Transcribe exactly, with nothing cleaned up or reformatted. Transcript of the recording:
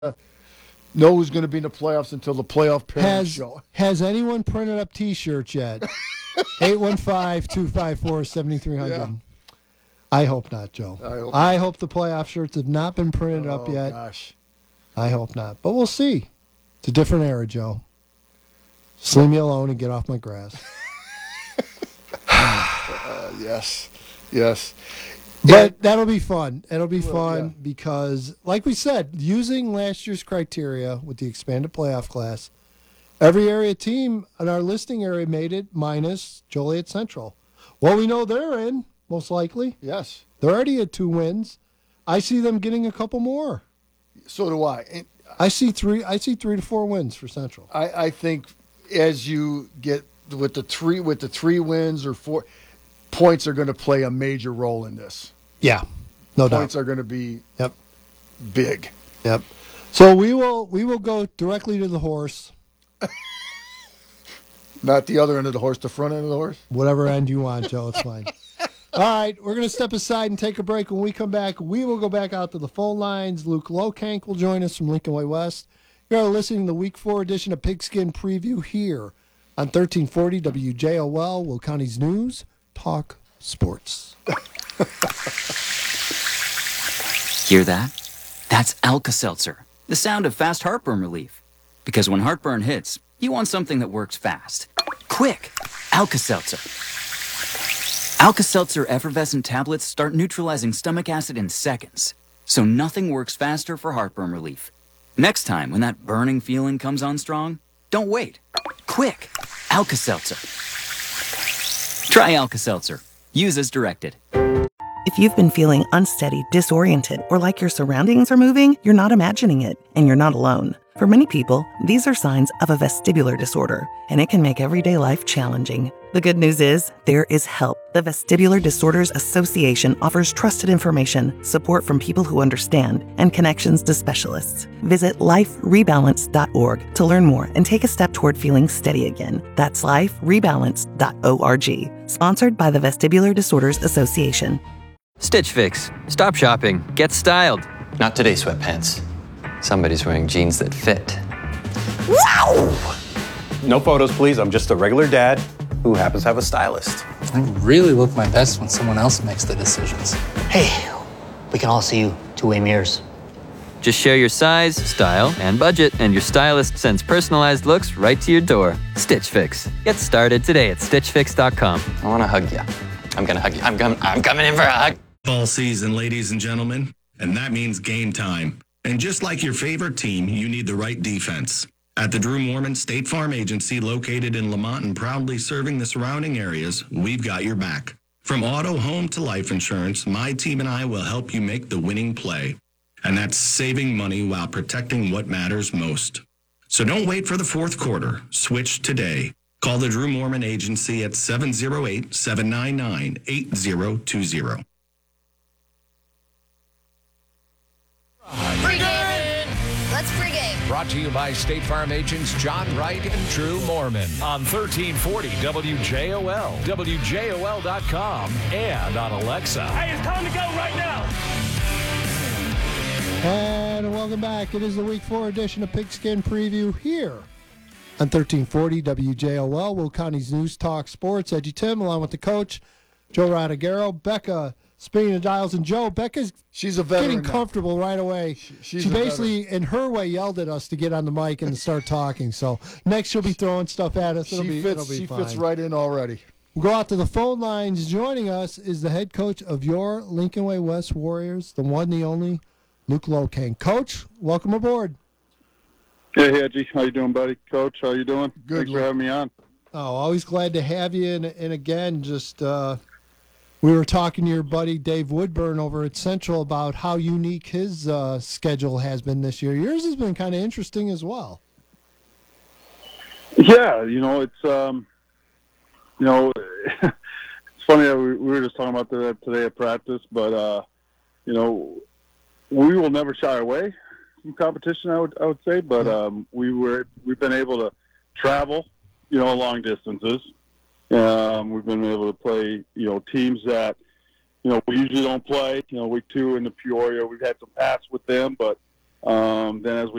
know who's going to be in the playoffs until the playoff parents Has show. has anyone printed up T-shirts yet? eight one five, two five four, seven three zero zero. Yeah. I hope not, Joe. I hope, I hope the playoff shirts have not been printed oh, up yet. Gosh. I hope not. But we'll see. It's a different era, Joe. Just leave me alone and get off my grass. uh, yes. Yes. But it, that'll be fun. It'll be well, fun yeah. because, like we said, using last year's criteria with the expanded playoff class, every area team in our listing area made it minus Joliet Central. Well, we know they're in, most likely. Yes. They're already at two wins. I see them getting a couple more. So do I. And I see three. I see three to four wins for Central. I, I think as you get with the three with the three wins or four, points are going to play a major role in this. Yeah, no doubt. Points are going to be yep big. Yep. So we will we will go directly to the horse. Not the other end of the horse, the front end of the horse? Whatever end you want, Joe, it's fine. All right, we're going to step aside and take a break. When we come back, we will go back out to the phone lines. Luke Lokank will join us from Lincoln Way West. You're listening to the Week four edition of Pigskin Preview here on thirteen forty W J O L, Will County's News, Talk Sports. Hear that? That's Alka-Seltzer, the sound of fast heartburn relief. Because when heartburn hits, you want something that works fast. Quick! Alka-Seltzer. Alka-Seltzer effervescent tablets start neutralizing stomach acid in seconds, so nothing works faster for heartburn relief. Next time, when that burning feeling comes on strong, don't wait. Quick! Alka-Seltzer. Try Alka-Seltzer. Use as directed. If you've been feeling unsteady, disoriented, or like your surroundings are moving, you're not imagining it, and you're not alone. For many people, these are signs of a vestibular disorder, and it can make everyday life challenging. The good news is, there is help. The Vestibular Disorders Association offers trusted information, support from people who understand, and connections to specialists. Visit life rebalance dot org to learn more and take a step toward feeling steady again. That's life rebalance dot org. Sponsored by the Vestibular Disorders Association. Stitch Fix. Stop shopping. Get styled. Not today, sweatpants. Somebody's wearing jeans that fit. Wow! No photos, please. I'm just a regular dad who happens to have a stylist. I really look my best when someone else makes the decisions. Hey, we can all see you two-way mirrors. Just share your size, style, and budget, and your stylist sends personalized looks right to your door. Stitch Fix. Get started today at stitch fix dot com. I want to hug you. I'm going to hug you. I'm, com- I'm coming in for a hug. Fall season, ladies and gentlemen, and that means game time. And just like your favorite team, you need the right defense. At the Drew Mormon State Farm Agency, located in Lamont and proudly serving the surrounding areas, we've got your back. From auto, home to life insurance, my team and I will help you make the winning play. And that's saving money while protecting what matters most. So don't wait for the fourth quarter. Switch today. Call the Drew Mormon Agency at seven oh eight, seven nine nine, eight oh two oh. Pregame. Let's pregame. Brought to you by State Farm agents John Wright and Drew Mormon on thirteen forty W J O L, W J O L dot com, and on Alexa. Hey, it's time to go right now. And welcome back. It is the Week four edition of Pigskin Preview here on thirteen forty W J O L, Will County's News Talk Sports. Edgy Tim, along with the coach, Joe Rodagaro, Becca spinning the dials, and Joe, Becca's she's a veteran getting now. comfortable right away. She, she's she a basically, in her way, yelled at us to get on the mic and to start talking. So next she'll be throwing stuff at us. It'll she be, fits, it'll be she fine. fits right in already. We'll go out to the phone lines. Joining us is the head coach of your Lincoln Way West Warriors, the one, the only, Luke Lokank. Coach, welcome aboard. Hey, Edgy. How you doing, buddy? Coach, how you doing? Good. Thanks for having me on. Oh, always glad to have you. And, and again, just uh, we were talking to your buddy Dave Woodburn over at Central about how unique his uh, schedule has been this year. Yours has been kind of interesting as well. Yeah, you know, it's, um, you know, it's funny that we, we were just talking about that today at practice, but, uh, you know, we will never shy away from competition, I would I would say, but um, we were we've been able to travel, you know, long distances. Um, we've been able to play, you know, teams that, you know, we usually don't play. You know, week two in the Peoria, we've had some paths with them, but Um, then as we